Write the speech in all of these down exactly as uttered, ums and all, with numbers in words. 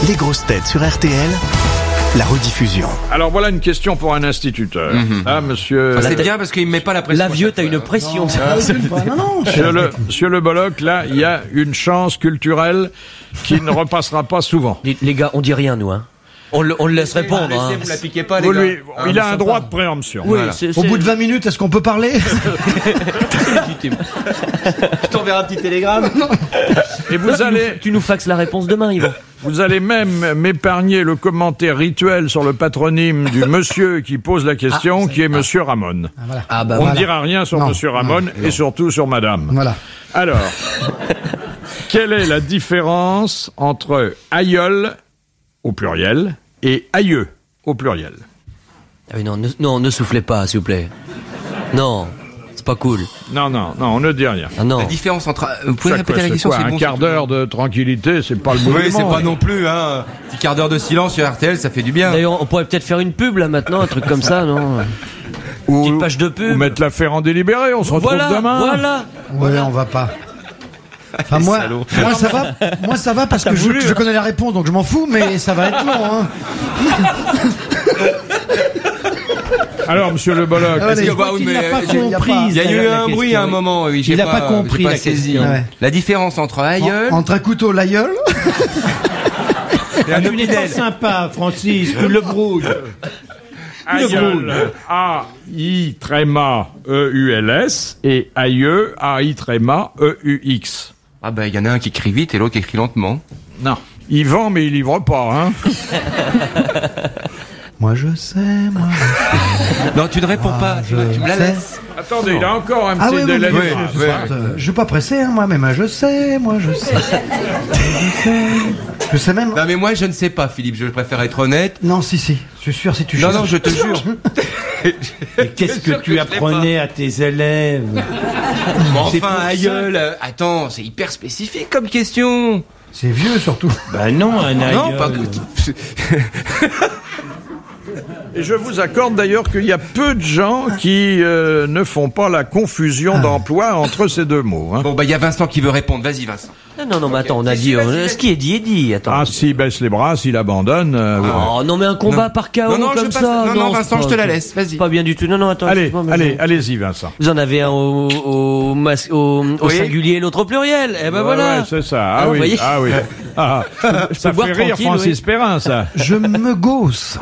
Les grosses têtes sur R T L, la rediffusion. Alors voilà une question pour un instituteur. Mm-hmm. Ah, monsieur... Ah, c'est bien parce qu'il me met pas la pression. Là, vieux, t'as une pression. Non, non, non. Monsieur le, monsieur le Bolloc, là, il y a une chance culturelle qui ne repassera pas souvent. Les, les gars, on dit rien, nous, hein. On le, on le laisse répondre, Laissez, hein. vous la piquez pas, les Vous gars. lui- Ah, il mais a un sympa. droit de préemption. Oui, Voilà. c'est, Au c'est- bout de vingt minutes, est-ce qu'on peut parler? Je t'enverrai un petit télégramme. Et vous allez, Tu nous faxes la réponse demain, Yvan. vous allez même m'épargner le commentaire rituel sur le patronyme du monsieur qui pose la question, qui est monsieur Ramon. Ah bah On voilà. ne dira rien sur Non, monsieur Ramon et surtout sur madame. Voilà. Alors, quelle est la différence entre aïeul au pluriel et aïeux au pluriel? Ah oui, non, ne, non, ne soufflez pas, s'il vous plaît. Non, c'est pas cool. Non, non, non, on ne dit rien. Ah non. La différence entre. Vous pouvez Ça, répéter quoi, la c'est question, quoi, c'est un bon. quart c'est d'heure de tranquillité, c'est pas le tout. mouvement. Oui, c'est pas non plus, hein. Petit quart d'heure de silence sur R T L, ça fait du bien. D'ailleurs, on pourrait peut-être faire une pub, là, maintenant, un truc comme ça, non? Ou, Petite page de pub. ou mettre l'affaire en délibéré, on se retrouve Voilà, demain. voilà. Ouais, on va pas. Enfin, moi, salauds. moi, ça va, moi, ça va parce que je, je connais la réponse, donc je m'en fous, mais ça va être long, hein. Alors, monsieur le Bolloc, Ah ouais, Est-ce mais que- je crois bah, qu'il mais n'a pas j'ai- compris. Il y a eu la un question. bruit à un moment, oui. j'ai Il a pas compris j'ai pas la saisi. question. Ouais. La différence entre aïeul En- Entre un couteau, l'aïeul. et un Tu n'es pas opinel. sympa, Francis, tu le brouilles. aïeul, A I tréma E U L S et aïeux, A I tréma E U X. Ah bah, il y en a un qui écrit vite et l'autre qui écrit lentement. Non. Il vend, mais il livre pas, hein. Moi, je sais, moi. Non, tu ne réponds pas, tu, je tu me la sais. laisses. Attendez, il a encore un Ah petit oui, oui, délai. oui, de oui, grâce, je, hein. je, je suis pas pressé, hein, moi, mais moi, je sais, moi, je sais. Je sais. Je sais même. Non mais moi je ne sais pas, Philippe, je préfère être honnête. Non, si, si. Je suis sûr, si tu Non, cherches- non, je te jure. Et qu'est-ce que tu apprenais à tes élèves? Mais C'est pour enfin, ça. aïeul, euh, attends, c'est hyper spécifique comme question. C'est vieux, surtout. Bah non, un aïeul. Non, pas Et je vous accorde d'ailleurs qu'il y a peu de gens qui euh, ne font pas la confusion d'emploi entre ces deux mots. Hein. Bon, bah, il y a Vincent qui veut répondre. Vas-y, Vincent. Non, non, non, mais attends, on a Si, dit, si, vas-y, on- vas-y. ce qui est dit est dit, attends. Ah, s'il baisse les bras, s'il abandonne... euh, Oh, non, mais un combat Non. par K O Non, non, je comme passe- ça. non, non, Vincent, c'est je pas- te la laisse, vas-y. Pas bien du tout. Non, non, attends. Allez, excuse-moi, mais allez, bon. allez-y, Vincent. Vous en avez un au, au, mas- au, au Oui. singulier et l'autre au pluriel. Eh ben Ouais, voilà. ouais, c'est ça. Ah, Ah, vous oui, voyez. ah oui. Ah, ça boire fait rire tranquille, Francis oui. Perrin, ça. Je me gausse.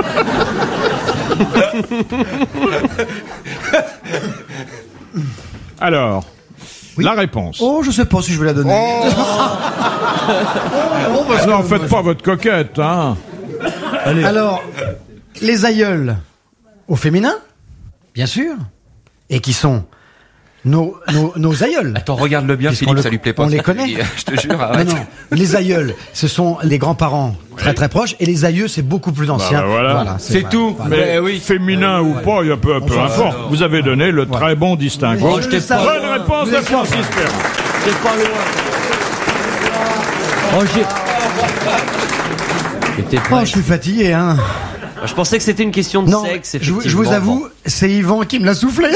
Alors, la réponse. Oh, je sais pas si je vais la donner. Non, faites pas votre coquette, hein. Alors, les aïeuls au féminin, bien sûr, et qui sont nos, nos, nos aïeuls. Attends, regarde-le bien, Puisqu'on Philippe, le- ça lui plaît pas. on ça, les je te connaît. dis. Je te jure, Non, arrête. non, les aïeuls, ce sont les grands-parents très très proches, et les aïeux, c'est beaucoup plus ancien. bah voilà. C'est voilà. tout. Voilà. Mais Ouais, oui. féminin ou pas, il y a peu, peu s'en importe. Vous avez donné le très bon distinguo. Oh, je l'ai pas. Bonne réponse Vous de êtes Francis Perrin. C'est pas loin. Oh, j'ai... J'étais Oh, prêt. je suis fatigué, hein. Je pensais que c'était une question de Non, sexe, je, vous- je effectivement. vous avoue, c'est Yvan qui me l'a soufflé.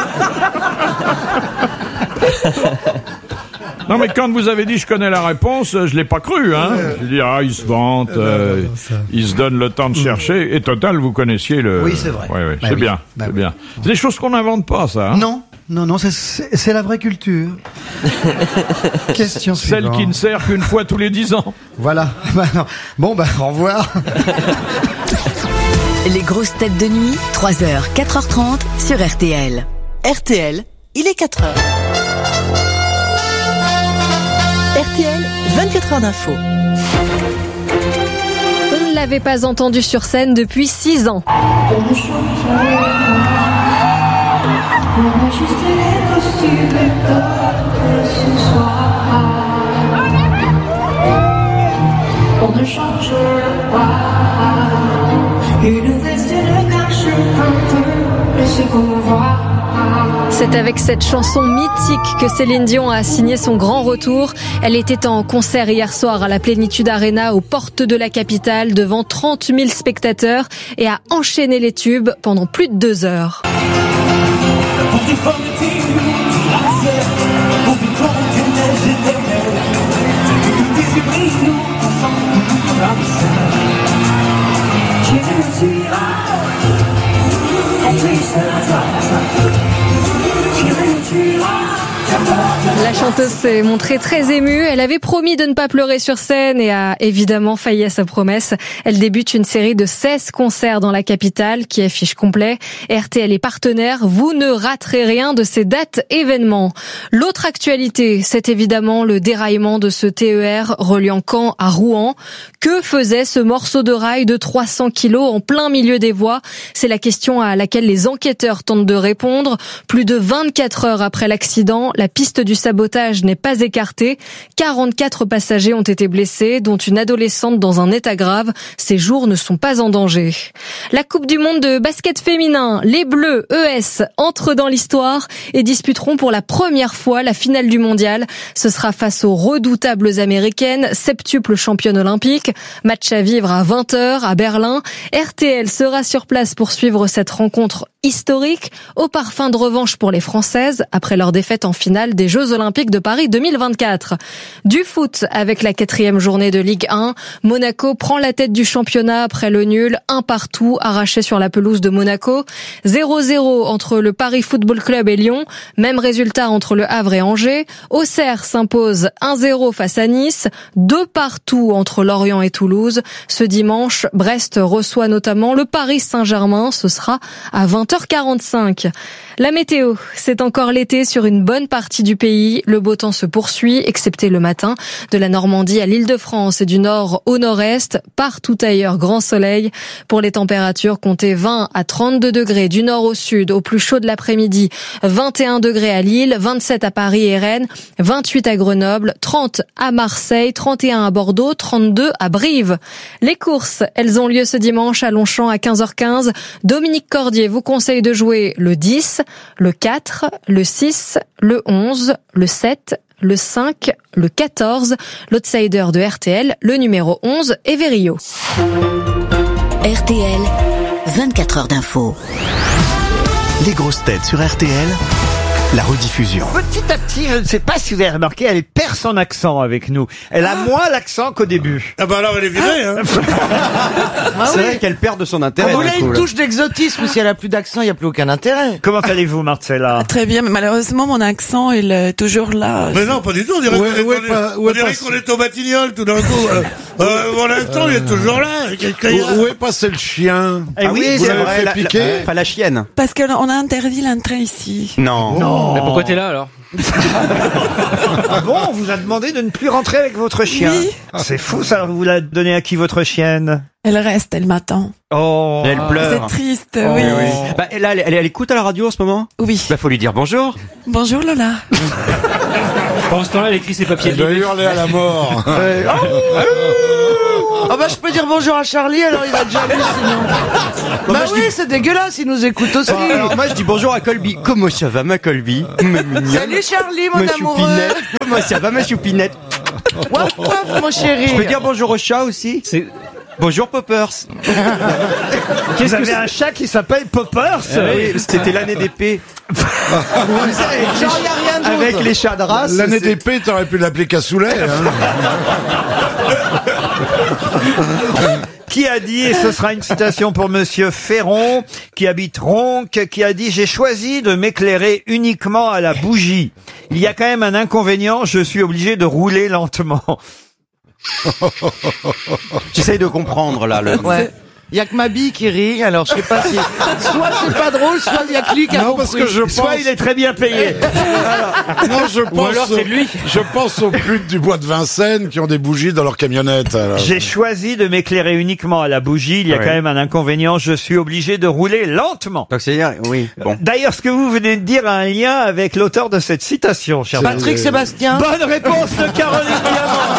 Non, mais quand vous avez dit je connais la réponse, je l'ai pas cru, hein. Je dis, ah, il se vante, euh, il se donne le temps de chercher. Et total, vous connaissiez le. Oui, c'est vrai. Ouais, ouais, Bah c'est oui. bien, Bah c'est oui. bien. C'est des choses qu'on n'invente pas, ça. Hein. Non, non, non, c'est- c'est c'est la vraie culture. Question Celle suivante. qui ne sert qu'une fois tous les dix ans. Voilà. Bah, non. Bon, bah, au revoir. Les grosses têtes de nuit, trois heures, quatre heures trente sur R T L. R T L, il est quatre heures. R T L, vingt-quatre heures d'info. On ne l'avait pas entendu sur scène depuis six ans. On ne change pas. Une veste ne cache un peu ce qu'on voit. C'est avec cette chanson mythique que Céline Dion a signé son grand retour. Elle était en concert hier soir à la Plénitude Arena aux portes de la capitale devant trente mille spectateurs et a enchaîné les tubes pendant plus de deux heures. La chanteuse s'est montrée très émue. Elle avait promis de ne pas pleurer sur scène et a évidemment failli à sa promesse. Elle débute une série de seize concerts dans la capitale qui affiche complet. R T L est partenaire. Vous ne raterez rien de ces dates événements. L'autre actualité, c'est évidemment le déraillement de ce T E R reliant Caen à Rouen. Que faisait ce morceau de rail de trois cents kilos en plein milieu des voies? C'est la question à laquelle les enquêteurs tentent de répondre. Plus de vingt-quatre heures après l'accident, la piste du sabotage n'est pas écartée. quarante-quatre passagers ont été blessés, dont une adolescente dans un état grave. Ces jours ne sont pas en danger. La Coupe du monde de basket féminin, les Bleus E S entrent dans l'histoire et disputeront pour la première fois la finale du mondial. Ce sera face aux redoutables américaines, septuples championnes olympiques. Match à vivre à vingt heures à Berlin. R T L sera sur place pour suivre cette rencontre historique, au parfum de revanche pour les Françaises après leur défaite en finale des Jeux Olympiques de Paris deux mille vingt-quatre. Du foot avec la quatrième journée de Ligue un. Monaco prend la tête du championnat après le nul, un partout arraché sur la pelouse de Monaco. zéro zéro entre le Paris Football Club et Lyon. Même résultat entre le Havre et Angers. Auxerre s'impose un zéro face à Nice. Deux partout entre Lorient et Toulouse. Ce dimanche, Brest reçoit notamment le Paris Saint-Germain. Ce sera à vingt heures quarante-cinq. La météo, c'est encore l'été sur une bonne partie du pays. Le beau temps se poursuit, excepté le matin. De la Normandie à l'Île-de-France et du nord au nord-est, partout ailleurs, grand soleil. Pour les températures, comptez vingt à trente-deux degrés du nord au sud, au plus chaud de l'après-midi. vingt et un degrés à Lille, vingt-sept à Paris et Rennes, vingt-huit à Grenoble, trente à Marseille, trente et un à Bordeaux, trente-deux à Brive. Les courses, elles ont lieu ce dimanche à Longchamp à quinze heures quinze. Dominique Cordier vous conseille de jouer le dix, le quatre, le six, le onze, le sept, le cinq, le quatorze, l'outsider de R T L, le numéro onze, Everio. R T L, vingt-quatre heures d'info. Les grosses têtes sur R T L, la rediffusion. Petit à petit, je ne sais pas si vous avez remarqué, elle perd son accent avec nous. Elle a moins l'accent qu'au début. Ah bah alors elle est virée, hein. Ah C'est oui. vrai qu'elle perd de son intérêt. Ah, vous du voulez coup, une là. touche d'exotisme, si elle a plus d'accent, il n'y a plus aucun intérêt. Comment allez-vous, Marcella? Très bien, mais malheureusement, mon accent, il est toujours là. Mais non, pas du tout, on dirait Ouais, qu'on est, ouais, on est- pas- on ouais, dirait pas- qu'on est au Batignolles tout d'un coup. Euh, euh, mon accent, il est toujours là. Quelqu'un y a- Où, où est passé le chien? Eh Ah oui, oui, vous c'est l'avez vrai, fait la, piquer la, enfin, la chienne. Parce qu'on a interdit l'entrée ici. Non. Non. Mais pourquoi t'es là alors? Ah bon, on vous a demandé de ne plus rentrer avec votre chien. Oui. C'est fou ça, vous la donnez à qui votre chienne? Elle reste, elle m'attend. Oh. Elle pleure. C'est triste, Oh. oui. Oui. Bah, elle, elle, elle, elle écoute à la radio en ce moment? Oui. Bah, faut lui dire bonjour. Bonjour Lola. Pendant ce temps-là, elle écrit ses papiers Elle de doit livre. hurler à la mort. Ah bah je peux dire bonjour à Charlie, alors il va déjà lu sinon. Bah oui, c'est dégueulasse, il nous écoute aussi. Bon, alors moi je dis bonjour à Colby. Comment ça va ma Colby? Ma mignonne. Salut Charlie, mon Ma amoureux. choupinette. Comment ça va ma choupinette? Waf waf, mon chéri. Je peux dire bonjour au chat aussi? C'est- Bonjour Poppers. Vous avez un chat qui s'appelle Poppers? Oui, c'était l'année d'épée. Genre, y a rien d'autre. Avec les chats de race. L'année c'est- d'épée, t'aurais pu l'appeler cassoulet. Hein. Qui a dit, et ce sera une citation pour Monsieur Ferron, qui habite Ronque, qui a dit « J'ai choisi de m'éclairer uniquement à la bougie. Il y a quand même un inconvénient, je suis obligé de rouler lentement. » J'essaye de comprendre là. Le... Ouais. Il y a que ma bille qui rit, alors je sais pas si... Soit c'est pas drôle, soit il y a que lui qui a Non, compris. parce que je pense- Soit il est très bien payé. Non, je pense, alors, c'est lui. je pense aux putes du bois de Vincennes qui ont des bougies dans leur camionnette. alors. J'ai choisi de m'éclairer uniquement à la bougie. Il y a Ouais. quand même un inconvénient, je suis obligé de rouler lentement. Donc c'est hier, oui. Bon. D'ailleurs, ce que vous venez de dire a un lien avec l'auteur de cette citation, cher Patrick Sébastien. Bonne réponse de Caroline Diamant.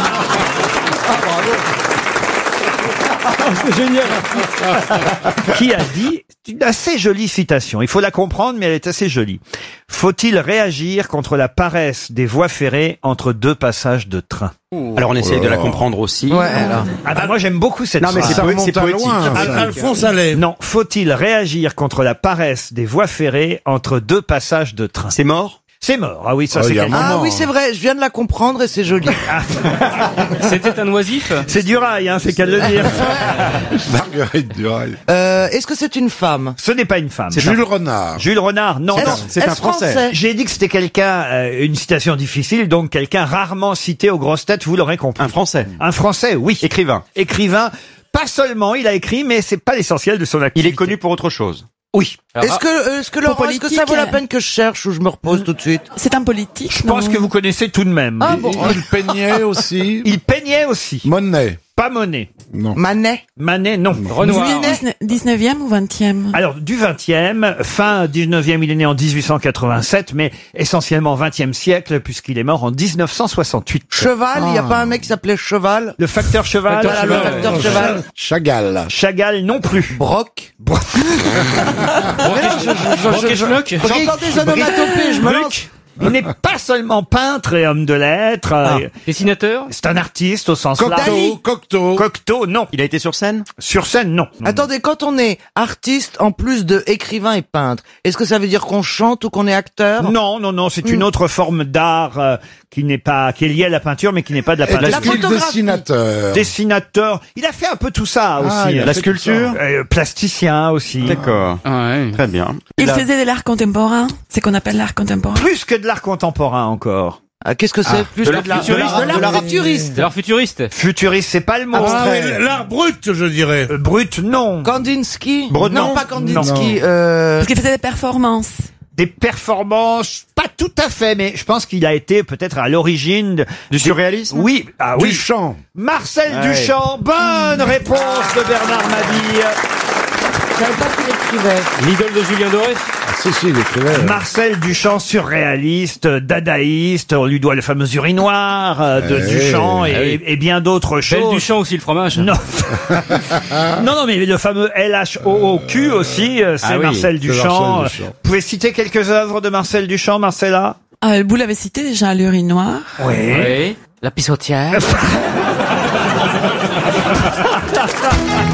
C'est génial. Qui a dit, c'est une assez jolie citation, il faut la comprendre, mais elle est assez jolie. Faut-il réagir contre la paresse des voies ferrées entre deux passages de train? Alors on essaye de la comprendre aussi. Ah bah moi j'aime beaucoup cette Non mais c'est phrase. po- c'est poétique. Al- Alphonse Allais. Non, faut-il réagir contre la paresse des voies ferrées entre deux passages de train? C'est mort? C'est mort. Ah oui, ça Oh, c'est il y a un quelque- moment. Ah oui, c'est vrai, je viens de la comprendre et c'est joli. C'était un oisif. C'est du rail, hein, c'est qu'à le dire. Marguerite Durail. Euh, est-ce que c'est une femme? Ce n'est pas une femme. Jules Renard. Jules Renard, non, Est-ce- non. C'est un est-ce Français. Français J'ai dit que c'était quelqu'un, euh, une citation difficile, donc quelqu'un rarement cité aux grosses têtes, vous l'aurez compris. Un Français. Un Français, oui. Écrivain. Écrivain. Pas seulement, il a écrit, mais c'est pas l'essentiel de son activité. Il est connu pour autre chose. Oui. Est-ce que, est-ce que Laurent, est-ce que ça vaut la peine que je cherche ou je me repose tout de suite? C'est un politique. Je pense que vous connaissez tout de même. Ah bon. Il peignait aussi. Il peignait aussi. Monet. Pas Monet. Non. Manet. Manet, non. Renoir. dix-neuvième ou vingtième? Alors, du vingtième, fin dix-neuvième, il est né en dix-huit cent quatre-vingt-sept, mais essentiellement vingtième siècle, puisqu'il est mort en dix-neuf cent soixante-huit. Cheval, il n'y a pas un mec qui s'appelait Cheval? Le facteur cheval. Voilà, le facteur Cheval. Chagall. Chagall non plus. Broc. Broc. J'entends des onomatopées, je me lance. Il n'est pas seulement peintre et homme de lettres. Ah. euh, Dessinateur. C'est un artiste au sens large. Cocteau. Cocteau. Cocteau, non. Il a été sur scène? Sur scène, non. Attendez, quand on est artiste en plus de écrivain et peintre, est-ce que ça veut dire qu'on chante ou qu'on est acteur? Non, non, non, c'est une autre forme d'art euh, qui n'est pas, qui est liée à la peinture, mais qui n'est pas de la peinture. Est-ce qu'il est dessinateur? Dessinateur. Il a fait un peu tout ça aussi. Ah, il a La fait sculpture? tout ça. Euh, plasticien aussi. D'accord. Ouais. Très bien. Il a- faisait de l'art contemporain. C'est qu'on appelle l'art contemporain. Plus que de l'art contemporain encore. Ah, qu'est-ce que c'est? Plus de que l'art de l'art futuriste, de l'art futuriste. De l'art futuriste. Futuriste, c'est pas le mot. Ah oui, l'art brut, je dirais. Euh, brut, non. Kandinsky? Brut, non, non. pas Kandinsky. Non. Euh... Parce qu'il faisait des performances. Des performances, pas tout à fait, mais je pense qu'il a été peut-être à l'origine de- Du surréalisme? Oui, ah oui. Duchamp. Marcel Ouais. Duchamp, bonne réponse de Bernard Mabille. Je savais pas qu'il écrivait. L'idole de Julien Doré. Ah, si, si, il écrivait. Marcel Duchamp, surréaliste, dadaïste, on lui doit le fameux urinoir euh, de Eh, Duchamp et, ah oui. et bien d'autres Belle choses. Duchamp aussi, le fromage. Non. non, non, mais le fameux L H O O Q aussi, euh, c'est Ah oui, Marcel c'est Duchamp. Marcel Duchamp. Vous pouvez citer quelques œuvres de Marcel Duchamp, Marcella? Ah, vous l'avez cité déjà, l'urinoir. Oui. Oui. La pissotière.